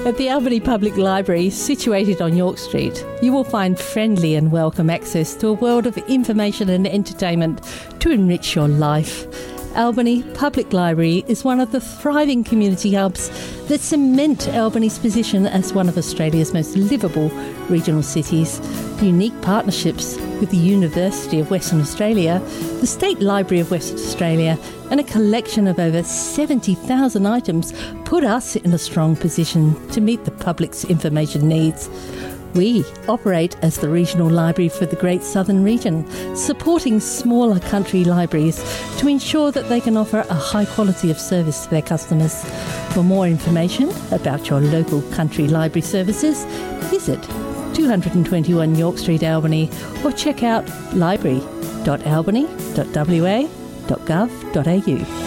At the Albany Public Library, situated on York Street, you will find friendly and welcome access to a world of information and entertainment to enrich your life. Albany Public Library is one of the thriving community hubs that cement Albany's position as one of Australia's most livable regional cities. Unique partnerships with the University of Western Australia, the State Library of Western Australia, and a collection of over 70,000 items put us in a strong position to meet the public's information needs. We operate as the regional library for the Great Southern Region, supporting smaller country libraries to ensure that they can offer a high quality of service to their customers. For more information about your local country library services, visit 221 York Street, Albany, or check out library.albany.wa.gov.au.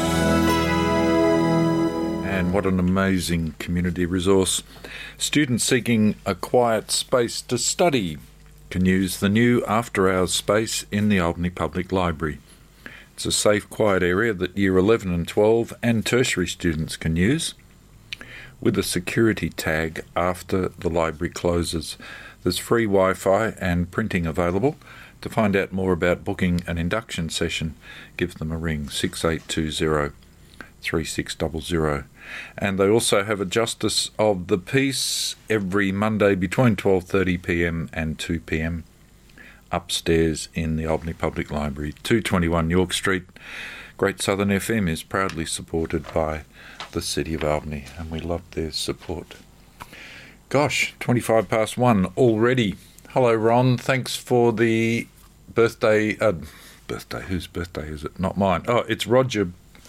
And what an amazing community resource. Students seeking a quiet space to study can use the new after-hours space in the Albany Public Library. It's a safe, quiet area that Year 11 and 12 and tertiary students can use, with a security tag after the library closes. There's free Wi-Fi and printing available. To find out more about booking an induction session, give them a ring, 6820 3600. And they also have a Justice of the Peace every Monday between 12:30pm and 2pm upstairs in the Albany Public Library, 221 York Street. Great Southern FM is proudly supported by the City of Albany, and we love their support. Gosh, 1 already. Hello, Ron. Thanks for the birthday. Whose birthday is it? Not mine. Oh, it's Roger.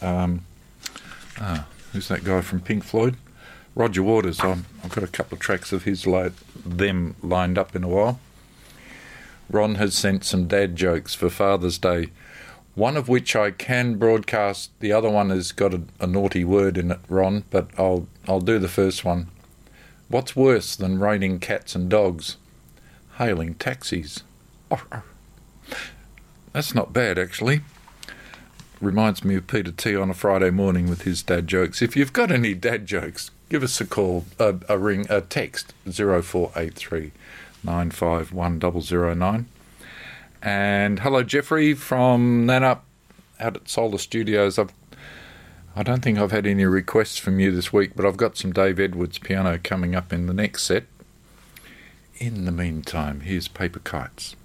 Who's that guy from Pink Floyd? Roger Waters. I've got a couple of tracks of his lined up in a while. Ron has sent some dad jokes for Father's Day, one of which I can broadcast. The other one has got a naughty word in it, Ron, but I'll do the first one. What's worse than raining cats and dogs? Hailing taxis. That's not bad, actually. Reminds me of Peter T on a Friday morning with his dad jokes. If you've got any dad jokes, give us a call, a text, 0483 951 009. And hello, Jeffrey from Nanup out at Solar Studios. I don't think I've had any requests from you this week, but I've got some Dave Edwards piano coming up in the next set. In the meantime, here's Paper Kites.